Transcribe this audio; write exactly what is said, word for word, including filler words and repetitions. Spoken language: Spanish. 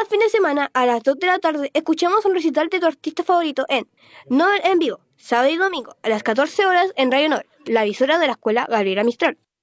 Cada fin de semana, a las dos de la tarde, escuchamos un recital de tu artista favorito en Novel en vivo, sábado y domingo, a las catorce horas en Radio Novel, la emisora de la escuela Gabriela Mistral.